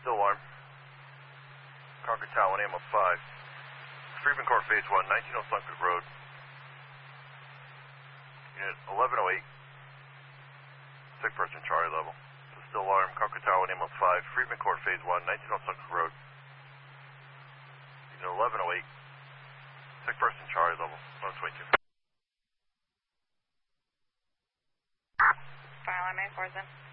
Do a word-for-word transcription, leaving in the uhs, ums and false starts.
Still alarm. Concord Tower, one ambulance five. Freeman Court, phase one, nineteen oh Suncook Road. Unit eleven oh eight. Sick person, Charlie level. Still alarm. Concord Tower, one ambulance five. Freeman Court, phase one, nineteen oh Suncook Road. Unit eleven oh eight. Sick person, Charlie level. one twenty-two. Fire alarm, eight four seven.